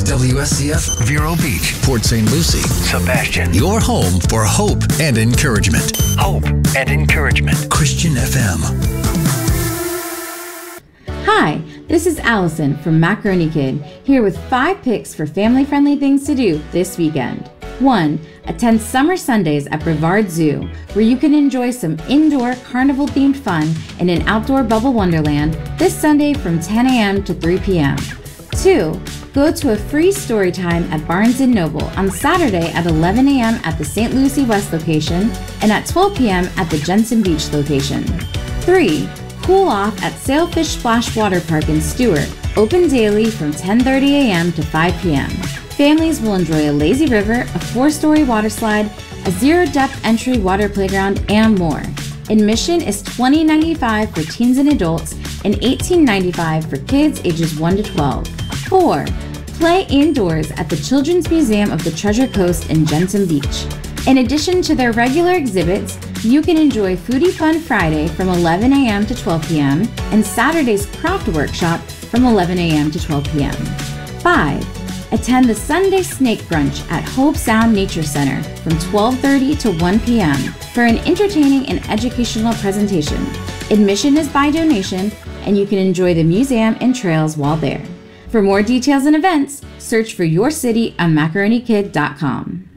WSCF, Vero Beach, Port St. Lucie, Sebastian. Your home for hope and encouragement. Hope and encouragement. Christian FM. Hi, this is Allison from Macaroni Kid, here with 5 picks for family-friendly things to do this weekend. 1. Attend Summer Sundays at Brevard Zoo, where you can enjoy some indoor carnival-themed fun in an outdoor bubble wonderland this Sunday from 10 a.m. to 3 p.m. 2. Go to a free story time at Barnes & Noble on Saturday at 11 a.m. at the St. Lucie West location and at 12 p.m. at the Jensen Beach location. 3. Cool off at Sailfish Splash Water Park in Stewart, open daily from 10:30 a.m. to 5 p.m. Families will enjoy a lazy river, a 4-story water slide, a zero-depth entry water playground, and more. Admission is $20.95 for teens and adults and $18.95 for kids ages 1 to 12. 4. Play indoors at the Children's Museum of the Treasure Coast in Jensen Beach. In addition to their regular exhibits, you can enjoy Foodie Fun Friday from 11 a.m. to 12 p.m. and Saturday's Craft Workshop from 11 a.m. to 12 p.m. 5. Attend the Sunday Snake Brunch at Hope Sound Nature Center from 12:30 to 1 p.m. for an entertaining and educational presentation. Admission is by donation, and you can enjoy the museum and trails while there. For more details and events, search for your city on macaronikid.com.